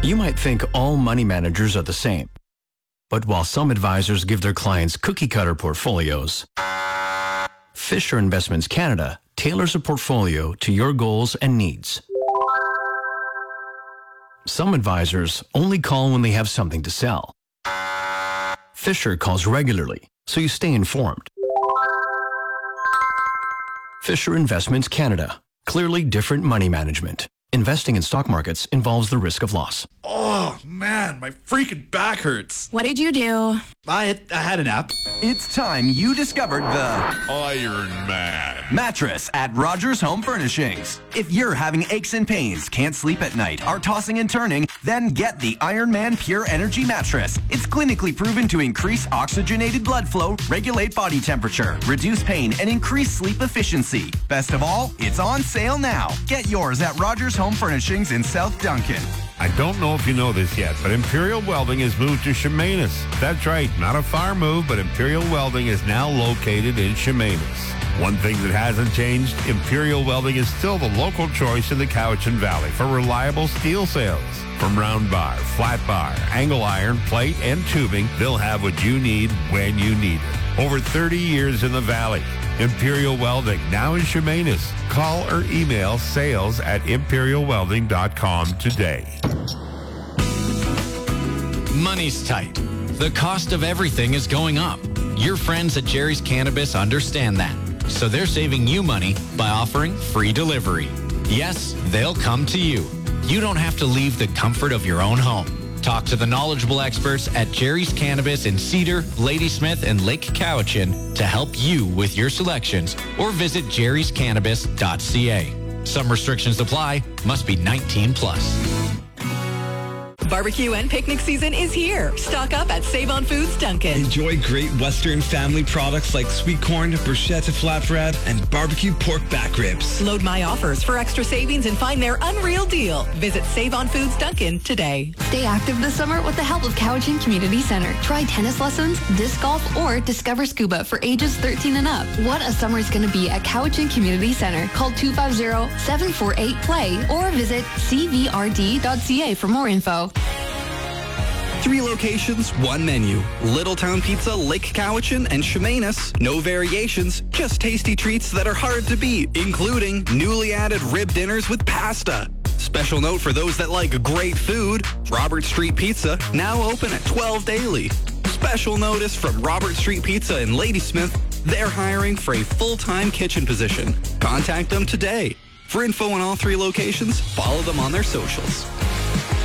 You might think all money managers are the same. But while some advisors give their clients cookie-cutter portfolios, Fisher Investments Canada tailors a portfolio to your goals and needs. Some advisors only call when they have something to sell. Fisher calls regularly, so you stay informed. Fisher Investments Canada. Clearly different money management. Investing in stock markets involves the risk of loss. Oh, man, my freaking back hurts. What did you do? I had a nap. It's time you discovered the Iron Man mattress at Rogers Home Furnishings. If you're having aches and pains, can't sleep at night, are tossing and turning, then get the Iron Man Pure Energy Mattress. It's clinically proven to increase oxygenated blood flow, regulate body temperature, reduce pain, and increase sleep efficiency. Best of all, it's on sale now. Get yours at Rogers Home Furnishings in South Duncan. I don't know if you know this yet, but Imperial Welding has moved to Chemainus. That's right, not a far move, but Imperial Welding is now located in Chemainus. One thing that hasn't changed, Imperial Welding is still the local choice in the Cowichan Valley for reliable steel sales. From round bar, flat bar, angle iron, plate, and tubing, they'll have what you need when you need it. Over 30 years in the valley. Imperial Welding, now in Chemainus. Call or email sales@imperialwelding.com today. Money's tight. The cost of everything is going up. Your friends at Jerry's Cannabis understand that. So they're saving you money by offering free delivery. Yes, they'll come to you. You don't have to leave the comfort of your own home. Talk to the knowledgeable experts at Jerry's Cannabis in Cedar, Ladysmith, and Lake Cowichan to help you with your selections, or visit jerryscannabis.ca. Some restrictions apply. Must be 18 plus. Barbecue and picnic season is here. Stock up at Save On Foods Duncan. Enjoy great Western family products like sweet corn, bruschetta flatbread, and barbecue pork back ribs. Load my offers for extra savings and find their unreal deal. Visit Save On Foods Duncan today. Stay active this summer with the help of Cowichan Community Center. Try tennis lessons, disc golf, or discover scuba for ages 13 and up. What a summer is going to be at Cowichan Community Center. Call 250-748-PLAY or visit cvrd.ca for more info. 3 locations, 1 menu. Littletown Pizza, Lake Cowichan, and Chemainus. No variations, just tasty treats that are hard to beat, including newly added rib dinners with pasta. Special note for those that like great food, Robert Street Pizza, now open at 12 daily. Special notice from Robert Street Pizza in Ladysmith, they're hiring for a full-time kitchen position. Contact them today. For info on all 3 locations, follow them on their socials.